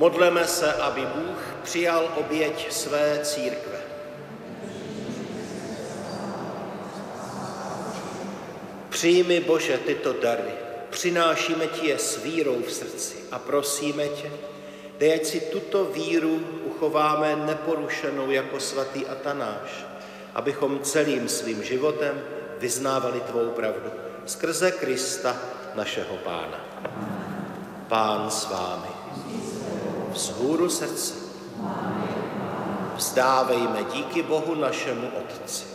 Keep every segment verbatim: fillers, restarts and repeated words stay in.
Modleme se, aby Bůh přijal oběť své církve. Přijmi, Bože, tyto dary, přinášíme ti je s vírou v srdci a prosíme tě, dej, ať si tuto víru uchováme neporušenou jako svatý Atanáš, abychom celým svým životem vyznávali tvou pravdu skrze Krista, našeho Pána. Pán s vámi. Vzhůru srdce. Vzdávejme díky Bohu našemu Otci.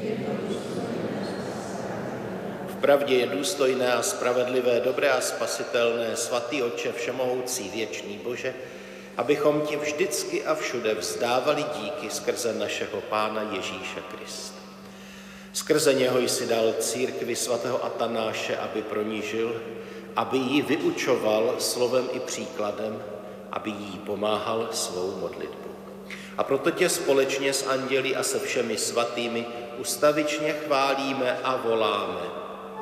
Vpravdě je důstojné a spravedlivé, dobré a spasitelné, svatý Otče, všemohoucí, věčný Bože, abychom ti vždycky a všude vzdávali díky skrze našeho Pána Ježíše Krista. Skrze něho jsi dal církvi svatého Atanáše, aby pro ní žil, aby ji vyučoval slovem i příkladem, aby jí pomáhal svou modlitbou. A proto tě společně s anděli a se všemi svatými ustavičně chválíme a voláme.